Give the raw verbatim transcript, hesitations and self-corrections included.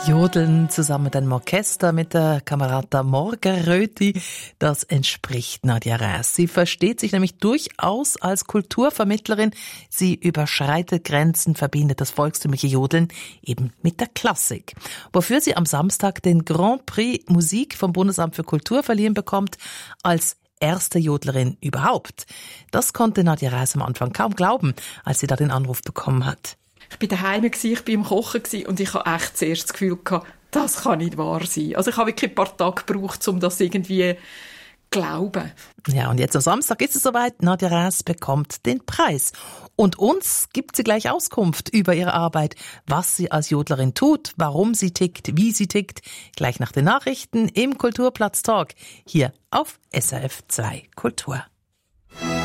Jodeln zusammen mit einem Orchester, mit der Camerata Morgeröti, das entspricht Nadja Räs. Sie versteht sich nämlich durchaus als Kulturvermittlerin. Sie überschreitet Grenzen, verbindet das volkstümliche Jodeln eben mit der Klassik. Wofür sie am Samstag den Grand Prix Musik vom Bundesamt für Kultur verliehen bekommt, als erste Jodlerin überhaupt. Das konnte Nadja Räs am Anfang kaum glauben, als sie da den Anruf bekommen hat. Ich war daheim, ich war beim Kochen und ich hatte echt zuerst das Gefühl, das kann nicht wahr sein. Also ich habe wirklich ein paar Tage gebraucht, um das irgendwie zu glauben. Ja, und jetzt am Samstag ist es soweit. Nadja Räs bekommt den Preis. Und uns gibt sie gleich Auskunft über ihre Arbeit, was sie als Jodlerin tut, warum sie tickt, wie sie tickt. Gleich nach den Nachrichten im Kulturplatz Talk hier auf S R F zwei Kultur.